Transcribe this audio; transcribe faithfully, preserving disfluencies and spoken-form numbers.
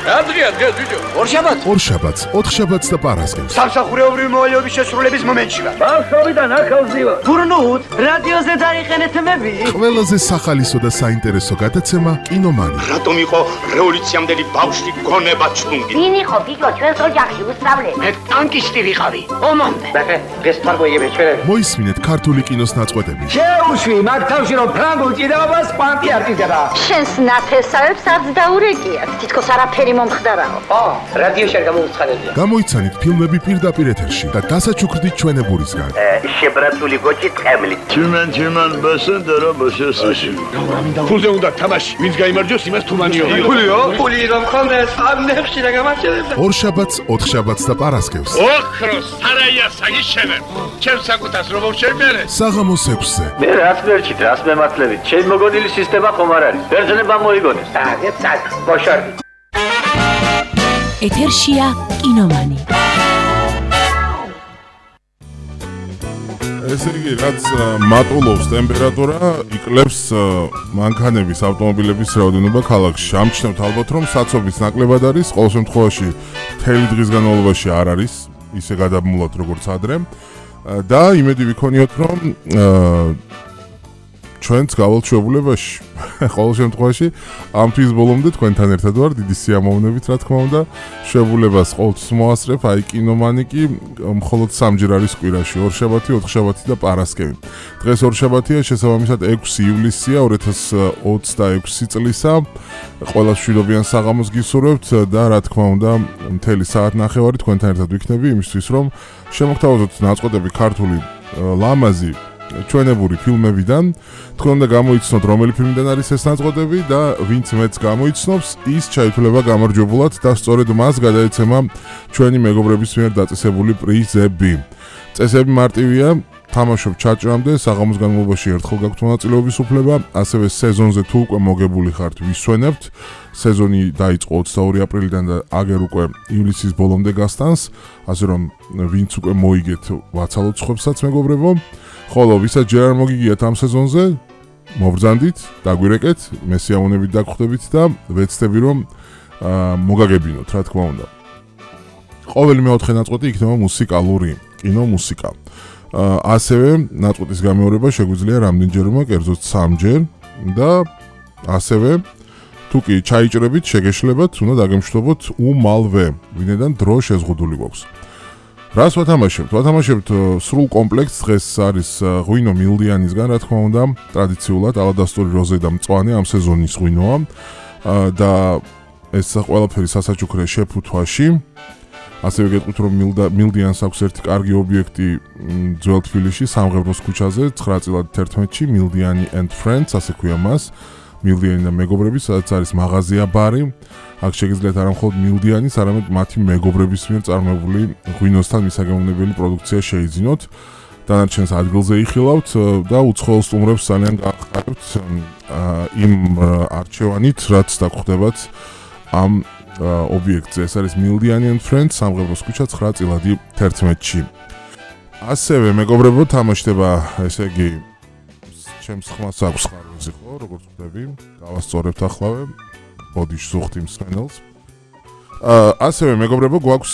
რა დღეა დღეს ბიჭო? ორშაბათს. ორშაბათს, ოთხშაბათს და პარასკევს. სამსახურეობრივი მოვალეობის შესრულების მომენტში ვარ. ბავშვობიდან ახალზივა. გურნუთ, რადიოზე დაიყენეთ მები. ყველაზე სახალისო და საინტერესო გადაცემა კინომანი. რატომ იყო რევოლუციამდელი ბავშვი გონება ჩუნგი? ვინ იყო ბიჭო ჩვენს ოჯახში უსწავლელი? მე ტანკისტი ვიყავი. ომამდე. ბახე, დღეს თარგოიები ჩვენები. მოისმინეთ ქართული კინოს ნაწყვეტები. შეუშვი, მაგ თავში რომ ფრანგულ ჭიდაობას კვანტი არტიზდება. შენს ნათესავებს არც დაურეკიათ. თითქოს არაფერი მომხდარაო. ო, რადიოში არ გამოუცხადებია. გამოიცანით ფილმები პირდაპირ ეთერში და დასაჩუქრდით ჩვენებურისგან. შებრაცული გოჭი ტყემლით. Tümen tümen basın dara basıyorsun. ფულზე უნდა თამაში. ვინც გაიმარჯვოს, იმას თუმანიო. ფულიო? ფული რომ ხონდეს, ამ ნებში რა გამარჯვებდა. ორშაბათს, ოთხშაბათს და პარასკევს. ოქროს სარაია საგიშენებ. ჩემს საკუთას რომ მოვშერმერე. საღამოს ექვსზე. Ne rast verçit, rast mematlevit. Çel mogodili sistema xomar არის. ბერძნებმა მოიგონეს. აგე წაკ, ბოშარდი. ეთერშია კინომანი. ესე იგი, რაც მატულობს ტემპერატურა, იკლებს მანქანების, ავტომობილების რაოდენობა ქალაქში. ამჩნევთ ალბათ, რომ საცობის ნაკლებად არის, ყოველ შემთხვევაში მთელი დღის განმავლობაში არ არის ისე გადაბმულად როგორც ადრე. და იმედი ვიქონიოთ, რომ ჩვენც გავალთ შეუულებაში. ყოველ შემთხვევაში ამ თვის ბოლომდე თქვენთან ერთად ვარ, დიდი სიამოვნებით, რა თქმა უნდა. შეუულებას ყოველთვის მოასწრებ, აი კინომანი კი მხოლოდ სამჯერ არის კვირაში, ორშაბათი, ოთხშაბათი და პარასკევი. დღეს ორშაბათია, შესაბამისად ექვსი ივლისია ორი ათას ოცდაექვსი წლისა. ყველას მშვიდობიან საღამოს გისურვებთ და რა თქმა უნდა, მთელი საათ ნახევარი თქვენთან ერთად ვიქნები იმისთვის, რომ შემოგთავაზოთ ნაწყვეტები ქართული ლამაზი ჩვენებური ფილმებიდან. თქვენ უნდა გამოიცნოთ, რომელი ფილმიდან არის ეს ნაწყვეტები და ვინც მეც გამოიცნობს, ის ჩაითვლება გამარჯვებულად და სწორედ მას გადაეცემა ჩვენი მეგობრების მიერ დაწესებული პრიზები. წესები მარტივია, თამაშობ ჩაჭრამდე, საღამოს განმავლობაში ერთხელ გაქვთ მონაწილეობის უფლება, ასევე სეზონზე თუ უკვე მოგებული ხართ, ვისვენებთ. სეზონი დაიწყო ოცდაორი აპრილიდან და აგერ უკვე ივლისის ბოლომდე გასტანს, ასე რომ ვინც უკვე მოიგეთ, ვაცალოთ სხვებსაც მეგობრებო. ხოლო ვისაც ჯერ არ მოგიგიათ ამ სეზონზე, მობრძანდით, დაგვირეკეთ, მე სიამოვნებით დაგხვდებით და ვეცდები რომ მოგაგებინოთ, რა თქმა უნდა. ყოველი მეოთხე ნაწყვეტი იქნება მუსიკალური, კინო მუსიკა. ასევე ნაწყვეტის გამეორება შეგვიძლია რამდენჯერმე, კერძოდ სამჯერ და ასევე თუ კი ჩაიჭრებით, შეგეშლებათ, უნდა დაგემშვიდობოთ უმალვე, ვინედან დრო შეზღუდული გვაქვს. რას ვათამაშებთ? ვათამაშებთ სრულ კომპლექტს, დღეს არის ღვინო მილდიანისგან, რა თქმა უნდა, ტრადიციულად ალადასტური როზე და მწვანე ამ სეზონის ღვინოა და ეს ყველაფერი სასაჩუქრე შეფუთვაში. ასევე გეტყვით, რომ მილდიანს აქვს ერთი კარგი ობიექტი ძველ თბილისში, სამღებროს ქუჩაზე, ცხრაწილად თერთმეტში, მილდიანი and friends, ასე ქვია მას. მილდიანი და მეგობრები, სადაც არის მაღაზია ბარი. აქ შეგიძლიათ არა მხოლოდ მილდიანის, არამედ მათი მეგობრების მიერ წარმოებული ღვინოსთან მისაგემოვნებელი პროდუქცია შეიძინოთ. დანარჩენს ადგილზე იხილავთ და უცხოელ სტუმრებს ძალიან გაახარებთ იმ არჩევანით, რაც დაგხვდებათ ამ ობიექტზე. ეს არის მილდიანი and friends, სამღებროს ქუჩა ცხრაწილადი თერთმეტში. ასევე მეგობრებო, თამაშდება, ესე იგი, ჩემს ხმას აქვს ხარვეზი, ხო, როგორც ხვდები, გავასწორებთ ახლავე. ბოდიშ ზუხტი მსმენელს. ასევე მეგობრებო, გვაქვს